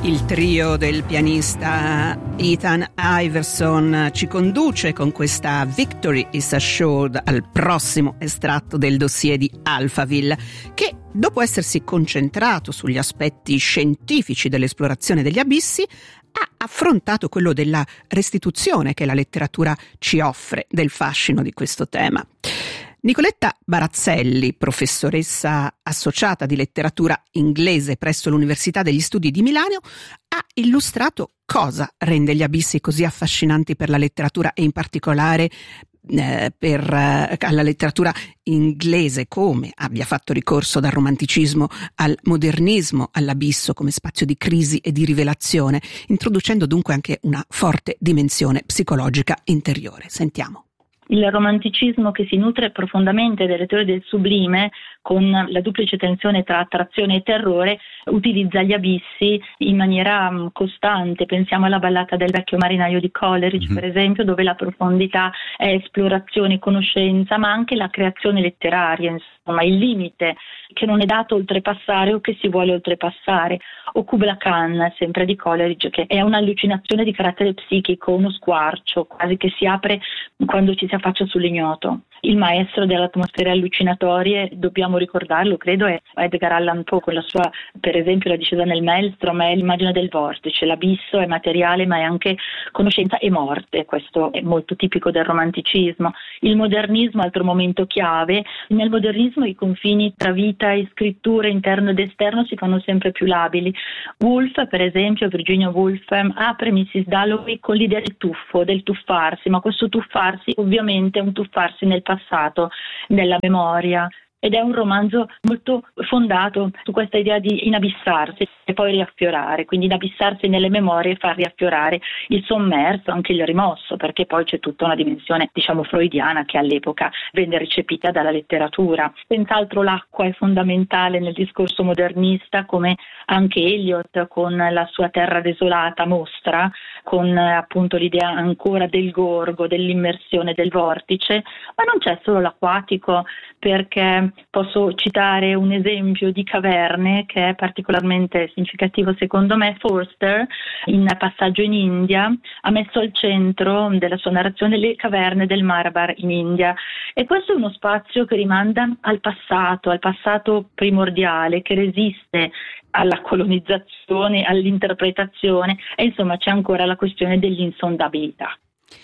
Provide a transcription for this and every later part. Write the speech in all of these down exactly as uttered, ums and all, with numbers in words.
Il trio del pianista Ethan Iverson ci conduce con questa Victory is Assured al prossimo estratto del dossier di Alphaville, che dopo essersi concentrato sugli aspetti scientifici dell'esplorazione degli abissi ha affrontato quello della restituzione che la letteratura ci offre del fascino di questo tema. Nicoletta Barazzelli, professoressa associata di letteratura inglese presso l'Università degli Studi di Milano, ha illustrato cosa rende gli abissi così affascinanti per la letteratura e in particolare eh, per eh, la letteratura inglese, come abbia fatto ricorso dal romanticismo al modernismo all'abisso come spazio di crisi e di rivelazione, introducendo dunque anche una forte dimensione psicologica interiore. Sentiamo. Il romanticismo, che si nutre profondamente delle teorie del sublime, con la duplice tensione tra attrazione e terrore, utilizza gli abissi in maniera costante. Pensiamo alla ballata del vecchio marinaio di Coleridge, mm-hmm. per esempio, dove la profondità è esplorazione, conoscenza, ma anche la creazione letteraria, insomma, il limite che non è dato oltrepassare o che si vuole oltrepassare. O Kubla Khan, sempre di Coleridge, che è un'allucinazione di carattere psichico, uno squarcio quasi che si apre quando ci si affaccia sull'ignoto. Il maestro delle atmosfere allucinatorie, dobbiamo ricordarlo, credo, è Edgar Allan Poe, con la sua, per esempio, La discesa nel maelstrom, è l'immagine del vortice. L'abisso è materiale, ma è anche conoscenza e morte. Questo è molto tipico del romanticismo. Il modernismo, altro momento chiave. Nel modernismo i confini tra vita e scrittura, interno ed esterno, si fanno sempre più labili. Woolf, per esempio, Virginia Woolf, apre missus Dalloway con l'idea del tuffo, del tuffarsi, ma questo tuffarsi ovviamente è un tuffarsi nel passato, nella memoria. Ed è un romanzo molto fondato su questa idea di inabissarsi e poi riaffiorare, quindi inabissarsi nelle memorie e far riaffiorare il sommerso, anche il rimosso, perché poi c'è tutta una dimensione, diciamo, freudiana che all'epoca venne recepita dalla letteratura. Senz'altro l'acqua è fondamentale nel discorso modernista, come anche Eliot con la sua Terra desolata mostra, con appunto l'idea ancora del gorgo, dell'immersione, del vortice, ma non c'è solo l'acquatico, perché posso citare un esempio di caverne che è particolarmente significativo secondo me. Forster, in Passaggio in India, ha messo al centro della sua narrazione le caverne del Malabar in India, e questo è uno spazio che rimanda al passato, al passato primordiale, che resiste alla colonizzazione, all'interpretazione, e insomma c'è ancora la questione dell'insondabilità.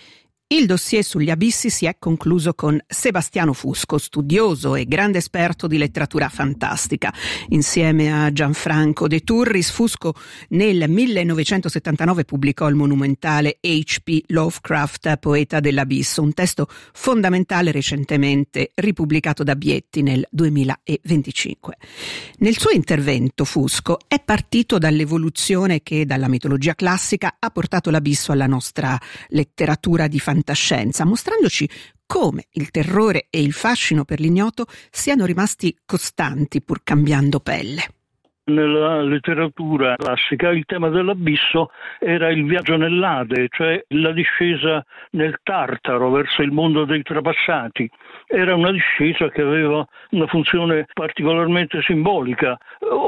Il dossier sugli abissi si è concluso con Sebastiano Fusco, studioso e grande esperto di letteratura fantastica. Insieme a Gianfranco De Turris, Fusco nel millenovecentosettantanove pubblicò il monumentale H P Lovecraft, Poeta dell'abisso, un testo fondamentale recentemente ripubblicato da Bietti nel duemilaventicinque. Nel suo intervento Fusco è partito dall'evoluzione che dalla mitologia classica ha portato l'abisso alla nostra letteratura di fantascienza, fantascienza, mostrandoci come il terrore e il fascino per l'ignoto siano rimasti costanti pur cambiando pelle. Nella letteratura classica il tema dell'abisso era il viaggio nell'Ade, cioè la discesa nel Tartaro verso il mondo dei trapassati. Era una discesa che aveva una funzione particolarmente simbolica.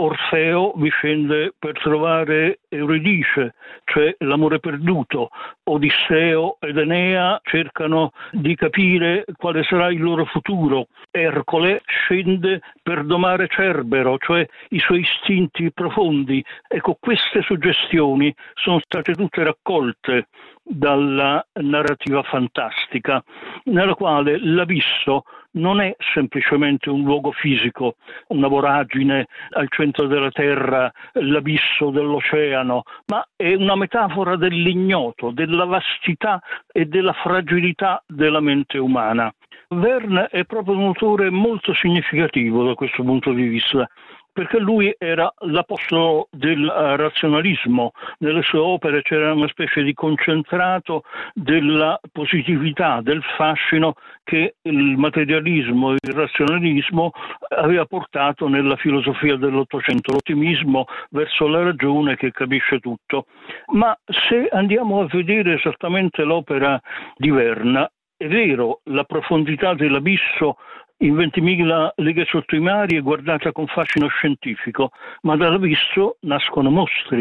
Orfeo vi scende per trovare Euridice, cioè l'amore perduto. Odisseo ed Enea cercano di capire quale sarà il loro futuro. Ercole scende per domare Cerbero, cioè i suoi istinti profondi. Ecco, queste suggestioni sono state tutte raccolte dalla narrativa fantastica, nella quale l'abisso non è semplicemente un luogo fisico, una voragine al centro della terra, l'abisso dell'oceano, ma è una metafora dell'ignoto, della vastità e della fragilità della mente umana. Verne è proprio un autore molto significativo da questo punto di vista, perché lui era l'apostolo del razionalismo. Nelle sue opere c'era una specie di concentrato della positività, del fascino che il materialismo e il razionalismo aveva portato nella filosofia dell'Ottocento, l'ottimismo verso la ragione che capisce tutto. Ma se andiamo a vedere esattamente l'opera di Verne, è vero, la profondità dell'abisso in ventimila leghe sotto i mari è guardata con fascino scientifico, ma dall'abisso nascono mostri.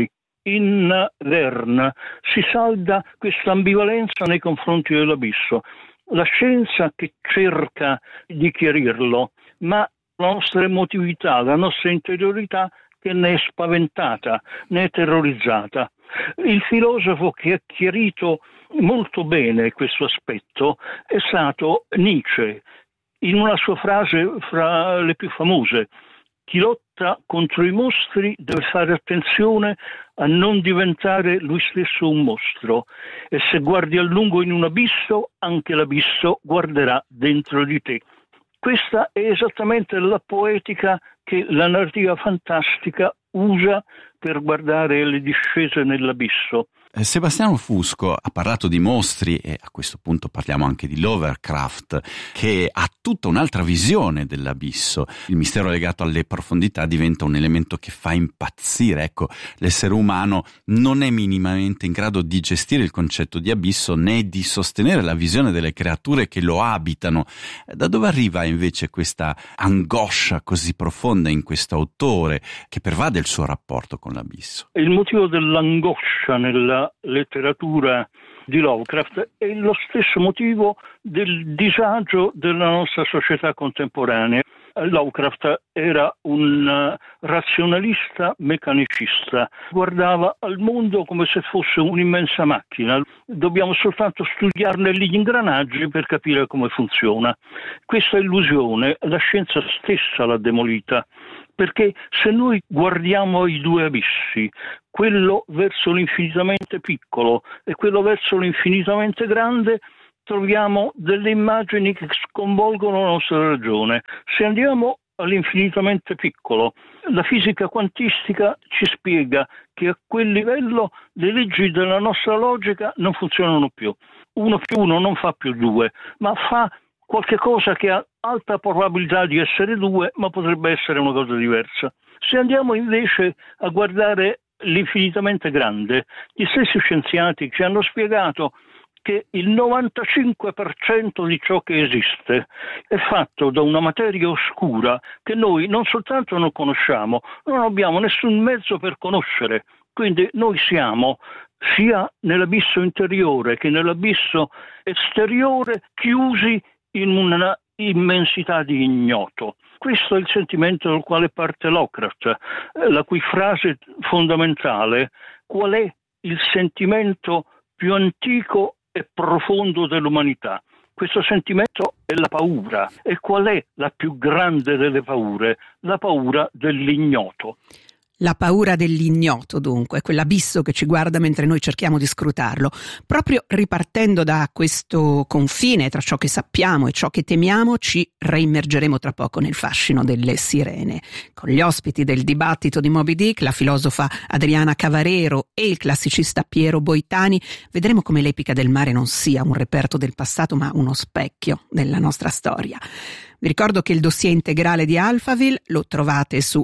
in Verne si salda questa ambivalenza nei confronti dell'abisso. La scienza che cerca di chiarirlo, ma la nostra emotività, la nostra interiorità che ne è spaventata, ne è terrorizzata. Il filosofo che ha chiarito molto bene questo aspetto è stato Nietzsche, in una sua frase fra le più famose: chi lotta contro i mostri deve fare attenzione a non diventare lui stesso un mostro, e se guardi a lungo in un abisso, anche l'abisso guarderà dentro di te. Questa è esattamente la poetica che la narrativa fantastica usa per guardare le discese nell'abisso. Sebastiano Fusco ha parlato di mostri e a questo punto parliamo anche di Lovecraft, che ha tutta un'altra visione dell'abisso. Il mistero legato alle profondità diventa un elemento che fa impazzire. Ecco, l'essere umano non è minimamente in grado di gestire il concetto di abisso né di sostenere la visione delle creature che lo abitano. Da dove arriva invece questa angoscia così profonda in questo autore che pervade il suo rapporto con l'abisso? Il motivo dell'angoscia nella letteratura di Lovecraft è lo stesso motivo del disagio della nostra società contemporanea. Lovecraft era un razionalista meccanicista, guardava al mondo come se fosse un'immensa macchina. Dobbiamo soltanto studiarne gli ingranaggi per capire come funziona. Questa illusione la scienza stessa l'ha demolita, perché se noi guardiamo i due abissi, quello verso l'infinitamente piccolo e quello verso l'infinitamente grande, troviamo delle immagini che sconvolgono la nostra ragione. Se andiamo all'infinitamente piccolo, la fisica quantistica ci spiega che a quel livello le leggi della nostra logica non funzionano più. Uno più uno non fa più due, ma fa qualche cosa che ha alta probabilità di essere due, ma potrebbe essere una cosa diversa. Se andiamo invece a guardare l'infinitamente grande, gli stessi scienziati ci hanno spiegato che il novantacinque per cento di ciò che esiste è fatto da una materia oscura che noi non soltanto non conosciamo, non abbiamo nessun mezzo per conoscere. Quindi noi siamo sia nell'abisso interiore che nell'abisso esteriore chiusi in una immensità di ignoto. Questo è il sentimento dal quale parte Lovecraft, la cui frase fondamentale: qual è il sentimento più antico e profondo dell'umanità? Questo sentimento è la paura. E qual è la più grande delle paure? La paura dell'ignoto. La paura dell'ignoto, dunque, quell'abisso che ci guarda mentre noi cerchiamo di scrutarlo. Proprio ripartendo da questo confine tra ciò che sappiamo e ciò che temiamo, ci reimmergeremo tra poco nel fascino delle sirene. Con gli ospiti del dibattito di Moby Dick, la filosofa Adriana Cavarero e il classicista Piero Boitani, vedremo come l'epica del mare non sia un reperto del passato, ma uno specchio della nostra storia. Vi ricordo che il dossier integrale di Alphaville lo trovate su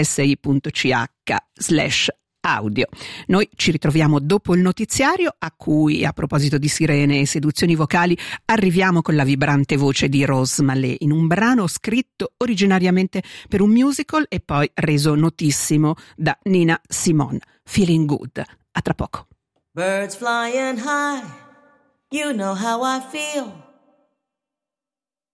rsi.ch slash audio. Noi ci ritroviamo dopo il notiziario, a cui, a proposito di sirene e seduzioni vocali, arriviamo con la vibrante voce di Rose Mallet in un brano scritto originariamente per un musical e poi reso notissimo da Nina Simone. Feeling Good. A tra poco. Birds flying high, you know how I feel.